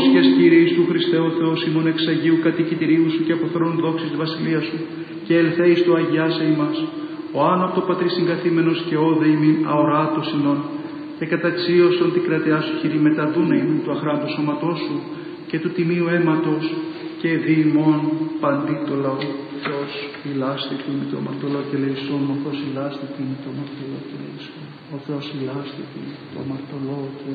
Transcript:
υπόσχες, Κύριε Ιησού Χριστέ ο Θεός ημών, εξ Αγίου κατοικητηρίου Σου και από θρόνου δόξης τη Βασιλεία Σου, και ελθέης το αγιάσε ημάς, ο άνω από το Πατρί συγκαθήμενος και όδε ημίν αοράτος ημών, και καταξίωσον την κρατειά Σου, Κύριε, μεταδούνε ημίν του αχράντου σώματός Σου και του τιμίου αίματος, και δι ημών παντί το λαό. Θεός ηλάστηκε με το αμαρτωλό και ελεησόν, ο Θεός ηλάστηκε με το αμαρτωλό και ελεησόν, ο Θεός ηλάστηκε με το αμαρτωλό και